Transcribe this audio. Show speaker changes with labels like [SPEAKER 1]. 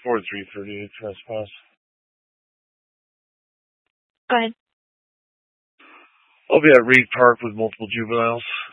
[SPEAKER 1] 4338 trespass.
[SPEAKER 2] Go ahead.
[SPEAKER 1] I'll be at Reed Park with multiple juveniles.